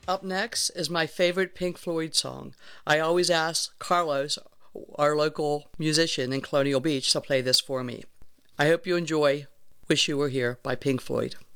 Up next is my favorite Pink Floyd song. I always ask Carlos, our local musician in Colonial Beach, to play this for me. I hope you enjoy Wish You Were Here by Pink Floyd.